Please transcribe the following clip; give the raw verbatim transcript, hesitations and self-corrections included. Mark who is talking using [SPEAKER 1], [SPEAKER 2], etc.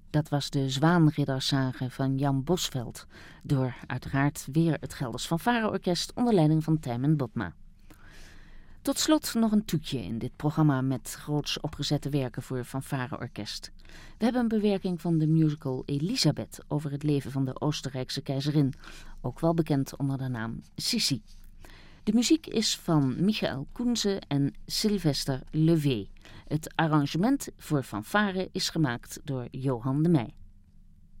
[SPEAKER 1] Dat was de Zwaanriddersage van Jan Bosvelt, door uiteraard weer het Gelders Fanfare-orkest onder leiding van Tijmen Botma. Tot slot nog een toetje in dit programma met groots opgezette werken voor fanfare-orkest. We hebben een bewerking van de musical Elisabeth over het leven van de Oostenrijkse keizerin, ook wel bekend onder de naam Sissi. De muziek is van Michael Koenze en Sylvester Levé. Het arrangement voor fanfare is gemaakt door Johan de Meij.